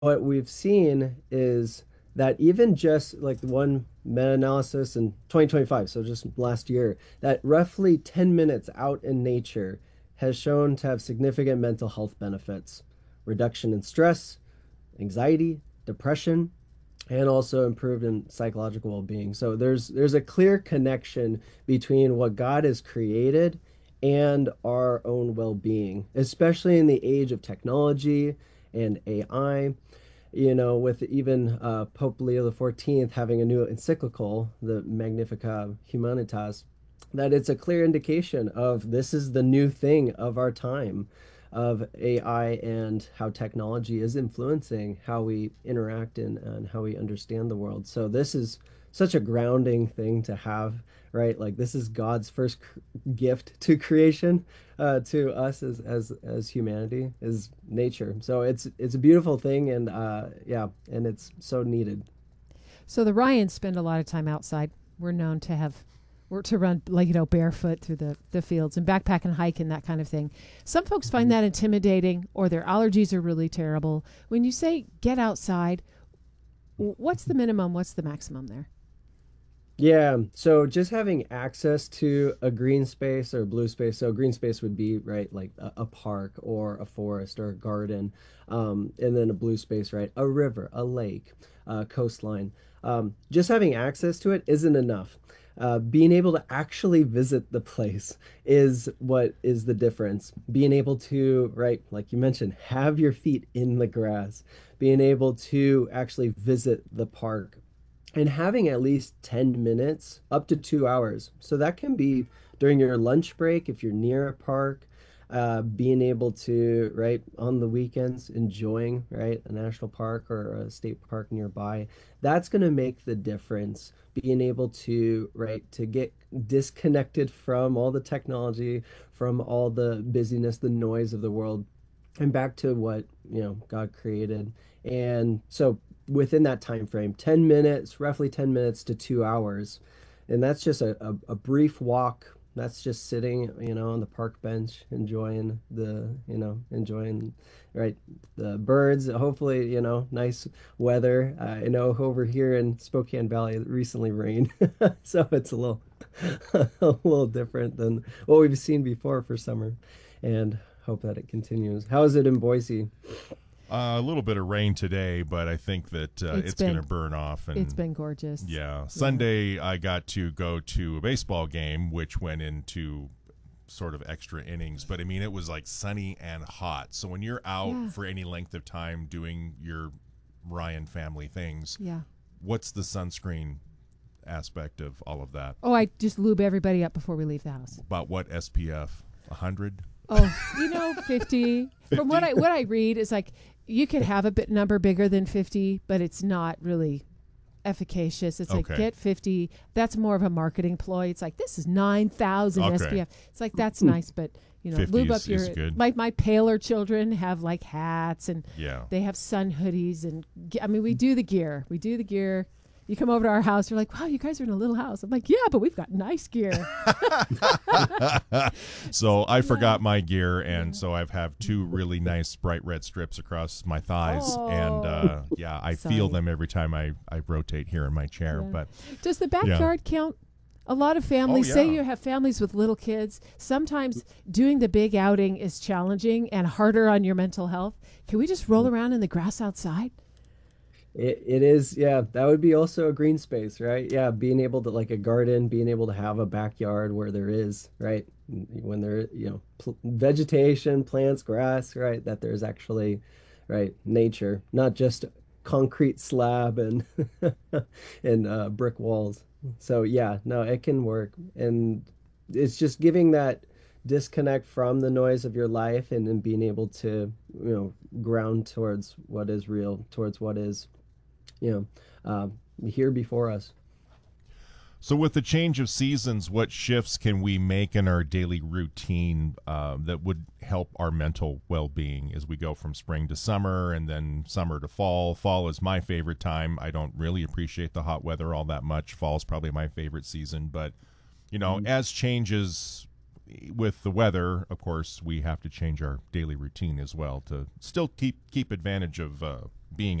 what we've seen is that even just like the one meta-analysis in 2025, so just last year, that roughly 10 minutes out in nature has shown to have significant mental health benefits, reduction in stress, anxiety, depression, and also improved in psychological well-being. So there's a clear connection between what God has created and our own well-being, especially in the age of technology and AI. With even Pope Leo the 14th having a new encyclical, the Magnificat Humanitas, that it's a clear indication of this is the new thing of our time, of AI and how technology is influencing how we interact and how we understand the world. So this is such a grounding thing to have, right? Like this is God's first gift to creation, to us as humanity, is nature. So it's a beautiful thing, and yeah, and it's so needed. So the Ryans spend a lot of time outside. We're known to have or to run like barefoot through the fields and backpack and hike and that kind of thing. Some folks find Mhm. that intimidating or their allergies are really terrible. When you say get outside, what's the minimum? What's the maximum there? Yeah, so just having access to a green space or a blue space. So a green space would be right, like a park or a forest or a garden, and then a blue space, right, a river, a lake, coastline. Just having access to it isn't enough. Being able to actually visit the place is what is the difference. Being able to, right, like you mentioned, have your feet in the grass, being able to actually visit the park, and having at least 10 minutes up to 2 hours. So that can be during your lunch break if you're near a park, being able to, right, on the weekends, enjoying, right, a national park or a state park nearby. That's going to make the difference. Being able to, right, to get disconnected from all the technology, from all the busyness, the noise of the world, and back to what God created. And so within that time frame, 10 minutes, roughly 10 minutes to 2 hours, and that's just a brief walk. That's just sitting on the park bench, enjoying, right, the birds, hopefully, nice weather. I know over here in Spokane Valley it recently rained, so it's a little a little different than what we've seen before for summer, and hope that it continues. How is it in Boise? A little bit of rain today, but I think that It's it's going been to burn off. it's And been gorgeous. yeah, Yeah. Sunday I got to go to a baseball game, which went into sort of extra innings. But I mean, it was like sunny and hot. So when you're out Yeah. for any length of time doing your Ryan family things, Yeah. what's the sunscreen aspect of all of that? Oh, I just lube everybody up before we leave the house. About what SPF? 100? Oh, 50. From 50? what I read is like you could have a bit number bigger than 50, but it's not really efficacious. It's like Okay. get 50. That's more of a marketing ploy. It's like this is 9,000 Okay. SPF. It's like that's nice, but 50 lube up is your good. my paler children have like hats and Yeah. they have sun hoodies and I mean we do the gear. We do the gear. You come over to our house, you're like, wow, you guys are in a little house. I'm like, yeah, but we've got nice gear. So I Yeah. forgot my gear, and Yeah. so I've have two really nice bright red strips across my thighs, and Oh, yeah, I feel sorry. them every time I rotate here in my chair. Yeah. But Does the yeah, backyard count? A lot of oh families, say yeah, you have families with little kids, sometimes doing the big outing is challenging and harder on your mental health. Can we just roll around in the grass outside? It is, yeah, that would be also a green space, right? Yeah, being able to, like a garden, being able to have a backyard where there is, right? When there, vegetation, plants, grass, right? That there's actually, right, nature, not just concrete slab and and brick walls. So yeah, no, it can work. And it's just giving that disconnect from the noise of your life, and then being able to, ground towards what is real, towards what is you know, here before us. So, with the change of seasons, what shifts can we make in our daily routine that would help our mental well being as we go from spring to summer and then summer to fall? Fall is my favorite time. I don't really appreciate the hot weather all that much. Fall is probably my favorite season. But, Mhm. as changes with the weather, of course, we have to change our daily routine as well to still keep advantage of being